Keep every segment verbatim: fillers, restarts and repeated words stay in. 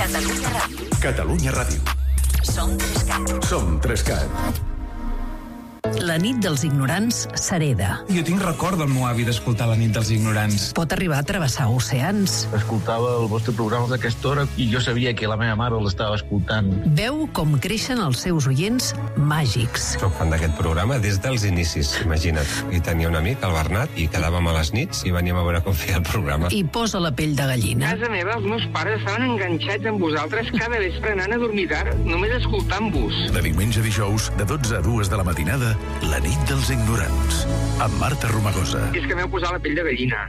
Catalunya Ràdio. Catalunya Ràdio. Som Trescat. Som Trescat. La nit dels ignorants s'hereda. Jo tinc record del meu avi d'escoltar La nit dels ignorants. Pot arribar a travessar oceans. Escoltava el vostre programa d'aquesta hora i jo sabia que la meva mare l'estava escoltant. Veu com creixen els seus oients màgics. Soc fan d'aquest programa des dels inicis, imagina't. I tenia un amic, el Bernat, i quedàvem a les nits i veníem a veure com feia el programa. I posa la pell de gallina. A casa meva els meus pares estaven enganxats amb vosaltres cada vespre anant a dormir tard, només escoltant-vos. De diumenge a dijous, de dotze a dues de la matinada, La nit dels ignorants, amb Marta Romagosa. És que m'heu posat la pell de gallina.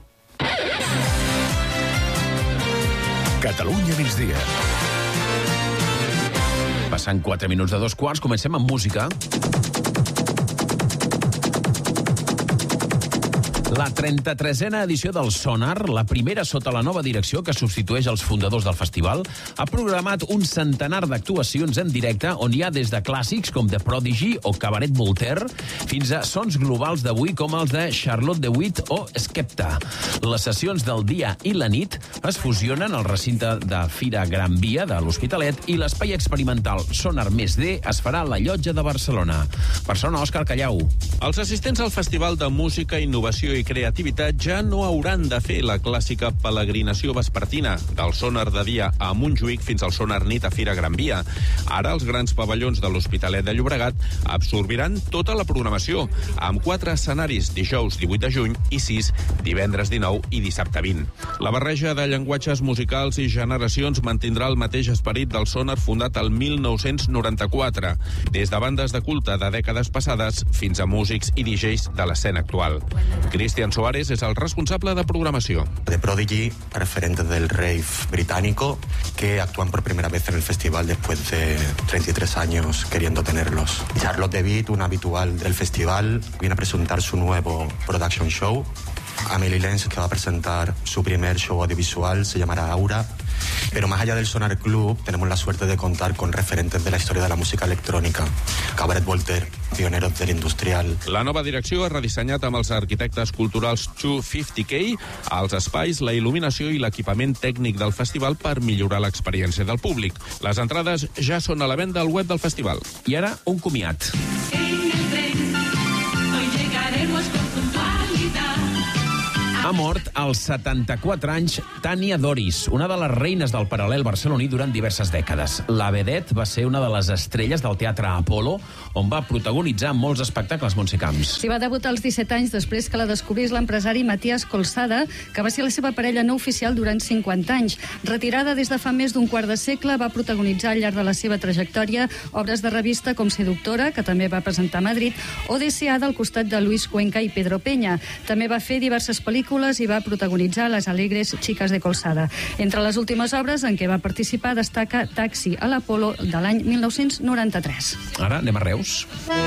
Catalunya migdia. Passant quatre minuts de dos quarts, comencem amb música. La trenta-tresena edició del Sonar, la primera sota la nova direcció que substitueix els fundadors del festival, ha programat un centenar d'actuacions en directe on hi ha des de clàssics com The Prodigy o Cabaret Voltaire fins a sons globals d'avui com els de Charlotte de Witt o Skepta. Les sessions del dia i la nit es fusionen al recinte de Fira Gran Via de l'Hospitalet i l'espai experimental Sonar Més D es farà a la Llotja de Barcelona. Persona Òscar Callau. Els assistents al Festival de Música, Innovació i Creativitat ja no hauran de fer la clàssica peregrinació vespertina del Sonar de dia a Montjuïc fins al Sonar nit a Fira Gran Via. Ara els grans pavellons de l'Hospitalet de Llobregat absorbiran tota la programació, amb quatre escenaris dijous divuit de juny i sis divendres dinou i dissabte vint. La barreja de llenguatges musicals i generacions mantindrà el mateix esperit del Sonar fundat el mil nou-cents noranta-quatre, des de bandes de culte de dècades passades fins a músics i D Js de l'escena actual. Cristian Suárez es el responsable de programación. The Prodigy, referente del rave británico, que actúan por primera vez en el festival después de treinta y tres años queriendo tenerlos. Charlotte de Witt, una habitual del festival, viene a presentar su nuevo production show. Amelie Lenz, que va a presentar su primer show audiovisual, se llamará Aura. Pero más allá del Sonar Club, tenemos la suerte de contar con referentes de la historia de la música electrònica. Cabaret Voltaire, pioneros del industrial. La nova direcció ha redissenyat amb els arquitectes culturals dos cents cinquanta K els espais, la il·luminació i l'equipament tècnic del festival per millorar l'experiència del públic. Les entrades ja són a la venda al web del festival. I ara, un comiat. Ha mort als setanta-quatre anys Tania Doris, una de les reines del paral·lel barceloní durant diverses dècades. La vedette va ser una de les estrelles del Teatre Apolo, on va protagonitzar molts espectacles Montse-Camps. S'hi va debutar als disset anys després que la descobrís l'empresari Matías Colsada, que va ser la seva parella no oficial durant cinquanta anys. Retirada des de fa més d'un quart de segle, va protagonitzar al llarg de la seva trajectòria obres de revista com Seductora, que també va presentar a Madrid, o Deseada al costat de Luis Cuenca i Pedro Peña. També va fer diverses pel·lícules i va protagonitzar Les alegres chicas de Colsada. Entre les últimes obres en què va participar destaca Taxi a l'Apolo de l'any mil nou-cents noranta-tres. Ara anem a Reus.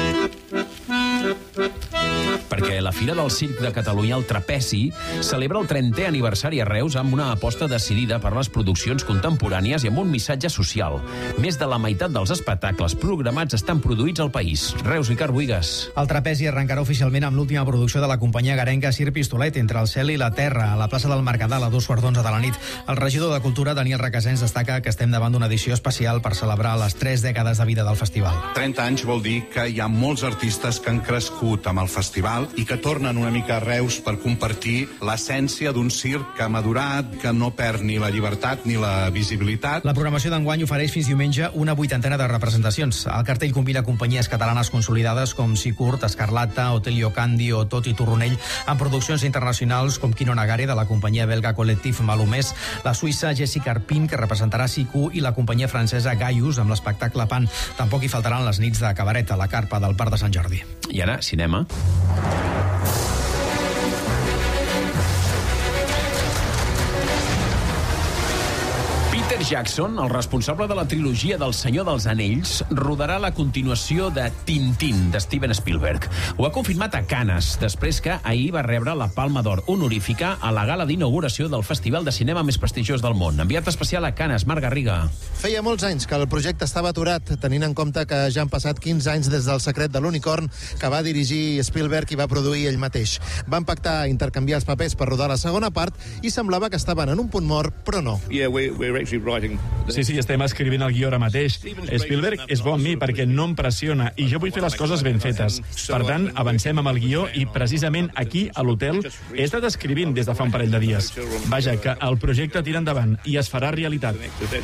Perquè la Fira del Circ de Catalunya, el Trapezi, celebra el trentè aniversari a Reus amb una aposta decidida per les produccions contemporànies i amb un missatge social. Més de la meitat dels espectacles programats estan produïts al país. Reus, Ricard Buigas. El Trapezi arrencarà oficialment amb l'última producció de la companyia garenca Sir Pistolet, Entre el cel i la terra, a la plaça del Mercadal a dos quarts d'onze de la nit. El regidor de Cultura, Daniel Requesens, destaca que estem davant d'una edició especial per celebrar les tres dècades de vida del festival. trenta anys vol dir que hi ha molts artistes que han crescut amb el festival i que tornen una mica a Reus per compartir l'essència d'un circ que ha madurat, que no perd ni la llibertat ni la visibilitat. La programació d'enguany ofereix fins diumenge una vuitantena de representacions. El cartell combina companyies catalanes consolidades com Sicurt, Escarlata, Otelio Candy o Toti Torronell, amb produccions internacionals com Quino Nagare de la companyia belga Collectif Malumès, la suïssa Jessica Arpin, que representarà Siku, i la companyia francesa Gaius amb l'espectacle Pan. Tampoc hi faltaran les nits de cabaret a la carpa del Parc de Sant Jordi. I ara, cinema. Peter Jackson, el responsable de la trilogia del Senyor dels Anells, rodarà la continuació de Tintín, de Steven Spielberg. Ho ha confirmat a Cannes, després que ahir va rebre la Palma d'Or honorífica a la gala d'inauguració del festival de cinema més prestigiós del món. Enviat especial a Cannes, Marc Garriga. Feia molts anys que el projecte estava aturat, tenint en compte que ja han passat quinze anys des del Secret de l'Unicorn, que va dirigir Spielberg i va produir ell mateix. Van pactar intercanviar els papers per rodar la segona part i semblava que estaven en un punt mort, però no. Yeah, we, we're actually Sí, sí, estem escrivint el guió ara mateix. Spielberg és bo amb mi perquè no em pressiona i jo vull fer les coses ben fetes. Per tant, avancem amb el guió i precisament aquí, a l'hotel, he estat escrivint des de fa un parell de dies. Vaja, que el projecte tira endavant i es farà realitat.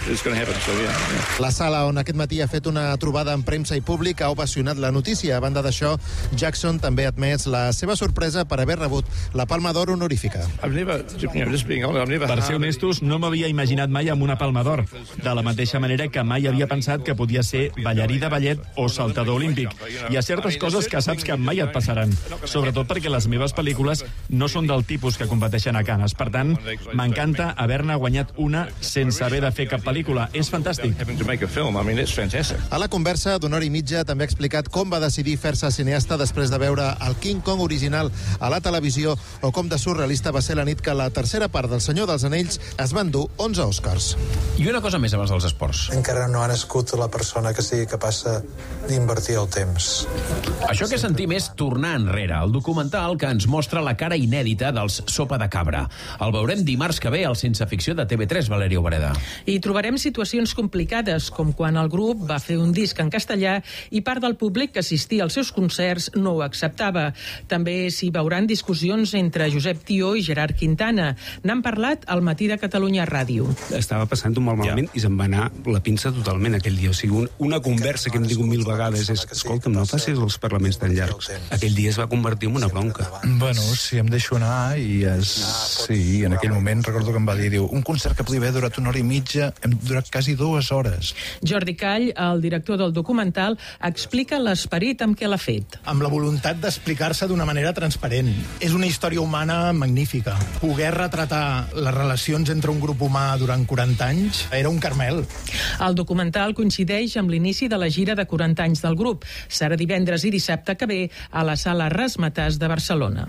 La sala on aquest matí ha fet una trobada amb premsa i públic ha ovacionat la notícia. A banda d'això, Jackson també ha admès la seva sorpresa per haver rebut la Palma d'Or honorífica. Per ser honestos, no m'havia imaginat mai amb una Palma d'Or, de la mateixa manera que mai havia pensat que podia ser ballarí de ballet o saltador olímpic. Hi ha certes coses que saps que mai et passaran, sobretot perquè les meves pel·lícules no són del tipus que competeixen a Canes. Per tant, m'encanta haver-ne guanyat una sense haver de fer cap pel·lícula. És fantàstic. A la conversa d'una hora i mitja també ha explicat com va decidir fer-se cineasta després de veure el King Kong original a la televisió o com de surrealista va ser la nit que la tercera part del Senyor dels Anells es van dur onze Oscars. I una cosa més abans dels esports. Encara no ha nascut la persona que sigui capaç d'invertir el temps. Això que sentim és Tornar enrere, el documental que ens mostra la cara inèdita dels Sopa de Cabra. El veurem dimarts que ve al Sense Ficció de T V tres, Valeria Obreda. Hi trobarem situacions complicades, com quan el grup va fer un disc en castellà i part del públic que assistia als seus concerts no ho acceptava. També s'hi veuran discussions entre Josep Tió i Gerard Quintana. N'han parlat al Matí de Catalunya Ràdio. Estava passant-ho molt malament i se'm va anar la pinça totalment aquell dia. O sigui, un, una conversa que hem tingut mil vegades és, escolta'm, no facis els parlaments tan llargs. Aquell dia es va convertir en una bronca. Bueno, sí, em deixo anar i es... sí, en aquell moment recordo que em va dir, diu, un concert que podia haver durat una hora i mitja, hem durat quasi dues hores. Jordi Call, el director del documental, explica l'esperit amb què l'ha fet. Amb la voluntat d'explicar-se d'una manera transparent. És una història humana magnífica. Poder retratar les relacions entre un grup humà durant quaranta anys era un caramel. El documental coincideix amb l'inici de la gira de quaranta anys del grup. Serà divendres i dissabte que ve a la sala Razzmatazz de Barcelona.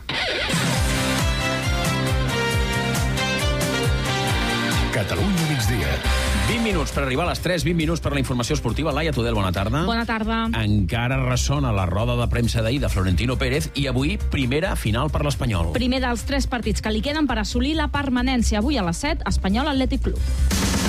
Catalunya migdia. vint minuts per arribar a les tres, vint minuts per la informació esportiva. Laia Tudel, bona tarda. Bona tarda. Encara ressona la roda de premsa d'ahir de Florentino Pérez i avui primera final per l'Espanyol. Primer dels tres partits que li queden per assolir la permanència. Avui a les set, Espanyol Atlètic Club.